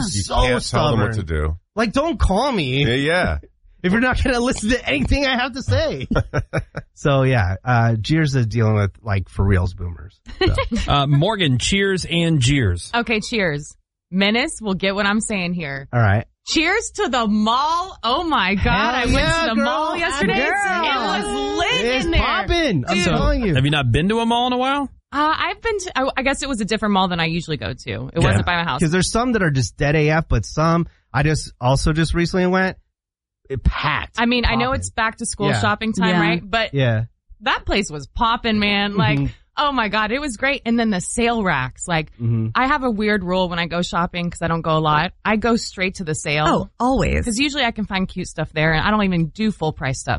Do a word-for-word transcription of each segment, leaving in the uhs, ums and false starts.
so can't stubborn. tell them what to do. Like, don't call me. Yeah, yeah. If you're not going to listen to anything I have to say. So, yeah, uh, Jeers is dealing with, like, for reals boomers. So. uh, Morgan, cheers and jeers. Okay, cheers. Menace will get what I'm saying here. All right. Cheers to the mall. Oh, my God. Hell I went yeah, to the girl. mall yesterday. Girl. It was lit It's in there. popping. I'm Dude. telling you. Have you not been to a mall in a while? Uh, I've been to, I, I guess it was a different mall than I usually go to. It yeah. wasn't by my house. Because there's some that are just dead A F, but some, I just also just recently went, it packed. I mean, popping. I know it's back to school Yeah. shopping time, Yeah. right? But Yeah. that place was popping, man. Like, Mhm. oh my God, it was great. And then the sale racks. Like, Mm-hmm. I have a weird rule when I go shopping because I don't go a lot. I go straight to the sale. Oh, always. Because usually I can find cute stuff there and I don't even do full price stuff.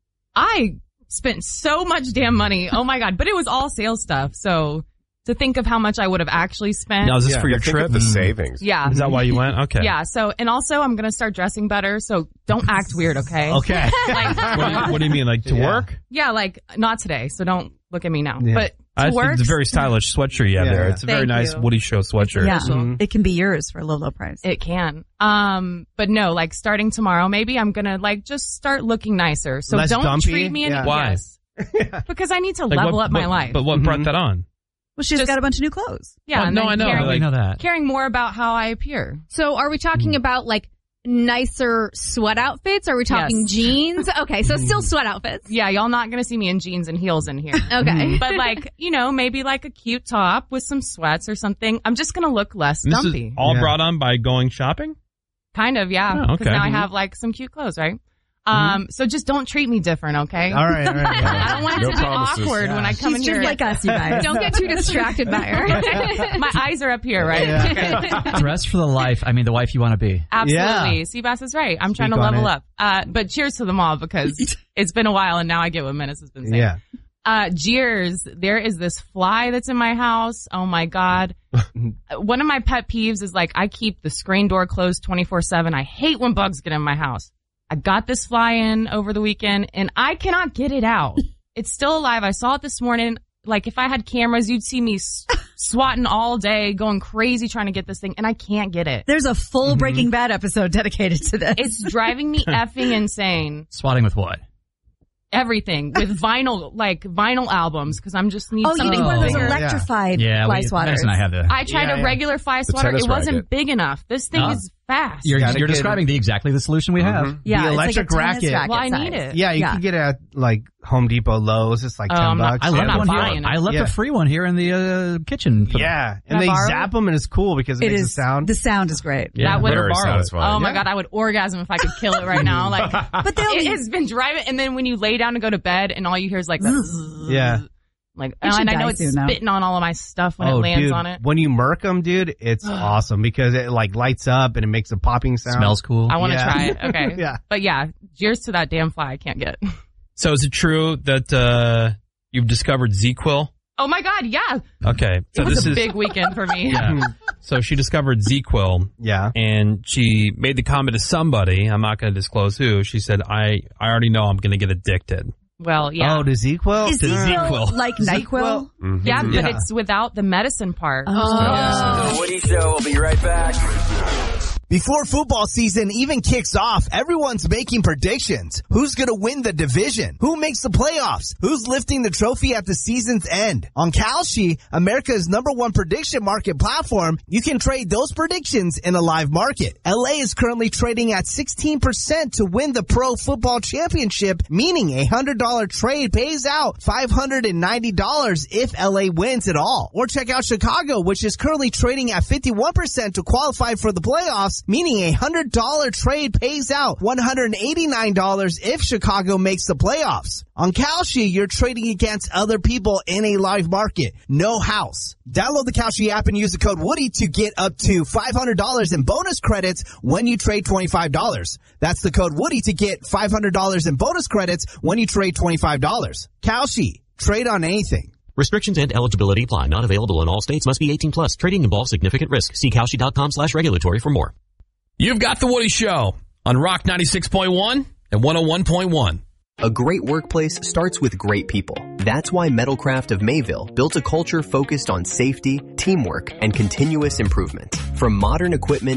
I spent so much damn money. Oh my God. But it was all sales stuff. So to think of how much I would have actually spent. Now, is this Yeah, for your think trip? of the savings. Yeah. Is that why you went? Okay. Yeah. So, and also I'm going to start dressing better. So don't act weird. Okay. Okay. Like, What do, you, what do you mean, like to Yeah. work? yeah, like not today. So don't look at me now. Yeah. But I to think work. it's a very stylish sweatshirt you have Yeah. there. It's a very Thank nice you. Woody Show sweatshirt. Yeah, Mhm. it can be yours for a low, low price. It can. Um, but no, like starting tomorrow, maybe I'm gonna like just start looking nicer. So Less don't dumpy? treat me any Yeah. Why? yes. Because I need to Like, level what- up my but- life. But what Mhm. brought that on? Well, she's Just- got a bunch of new clothes. yeah, Oh, and no, then I know. Caring, Like, know that. caring more about how I appear. So are we talking about like nicer sweat outfits? Are we talking Yes. jeans? Okay, so still sweat outfits. Yeah, y'all not gonna see me in jeans and heels in here. Okay. But like, you know, maybe like a cute top with some sweats or something. I'm just gonna look less And this is dumpy. all Yeah. brought on by going shopping? Kind of, yeah. Oh, Because okay. now I Mhm. have like some cute clothes, right? Um, so just don't treat me different, okay? All right, all right. all right. I don't want it No to be promises. awkward when I come She's in just here. like us, you guys. Don't get too distracted by her. My eyes are up here, right? Okay. Dress for the life. I mean, the wife you want to be. Absolutely. Seabass is right. I'm trying Speak to on level it. up. Uh, but cheers to them all because it's been a while and now I get what Menace has been saying. Yeah. Uh, jeers. There is this fly that's in my house. Oh my God. One of my pet peeves is like I keep the screen door closed twenty-four seven. I hate when bugs get in my house. I got this fly in over the weekend and I cannot get it out. It's still alive. I saw it this morning. Like if I had cameras, you'd see me s- swatting all day, going crazy trying to get this thing and I can't get it. There's a full Breaking Bad episode dedicated to this. It's driving me effing insane. Swatting with what? Everything with vinyl, like vinyl albums, because I'm just need oh, you something need one of those bigger. electrified Yeah, fly we, swatters. Madison and I have the. I tried Yeah, a yeah. regular fly swatter. tennis It wasn't racket. big enough. This thing Oh. is fast. You're, Gotta you're get describing the exactly the solution we have. Mhm. Yeah, The it's electric like a tennis racket. racket Well, I size. need it. Yeah, you Yeah. can get it at like Home Depot, Lowe's. It's like Oh, ten I'm not- bucks. I I'm left not one buying here. it. I left Yeah. a free one here in the uh, kitchen. For Yeah, Can and I they borrow zap them, and it's cool because it, It makes is. a sound. The sound is great. Yeah. That would Very borrow. satisfying. Oh my Yeah. God, I would orgasm if I could kill it right now. Like, But they it only, has been driving, and then when you lay down to go to bed, and all you hear is like, that zzz, Yeah. like, It should and I know die it's soon, though. spitting on all of my stuff when oh, it lands dude, on it. when you murk them, dude, it's awesome because it like lights up and it makes a popping sound. Smells cool. I want to Yeah. try it. Okay. Yeah. But yeah, cheers to that damn fly I can't get. So is it true that uh, you've discovered Z-Quil? Oh my God, yeah. Okay. So It was this a is big weekend for me. yeah. So she discovered Z-Quil Yeah. and she made the comment to somebody, I'm not going to disclose who. She said, I, I already know I'm going to get addicted. Well, yeah. Oh, does ZQuil? is to ZQuil ZQuil. like NyQuil? Mhm. yeah, but Yeah. it's without the medicine part. Oh. The Woody Show will be right back. Before football season even kicks off, everyone's making predictions. Who's gonna win the division? Who makes the playoffs? Who's lifting the trophy at the season's end? On Kalshi, America's number one prediction market platform, you can trade those predictions in a live market. L A is currently trading at sixteen percent to win the Pro Football Championship, meaning a one hundred dollars trade pays out five hundred ninety dollars if L A wins it all. Or check out Chicago, which is currently trading at fifty-one percent to qualify for the playoffs, meaning a one hundred dollars trade pays out one hundred eighty-nine dollars if Chicago makes the playoffs. On Kalshi, you're trading against other people in a live market. No house. Download the Kalshi app and use the code Woody to get up to five hundred dollars in bonus credits when you trade twenty-five dollars. That's the code Woody to get five hundred dollars in bonus credits when you trade twenty-five dollars. Kalshi. Trade on anything. Restrictions and eligibility apply. Not available in all states. Must be eighteen plus. Trading involves significant risk. See Kalshi.com slash regulatory for more. You've got The Woody Show on Rock ninety-six point one and one oh one point one. A great workplace starts with great people. That's why Metalcraft of Mayville built a culture focused on safety, teamwork, and continuous improvement. From modern equipment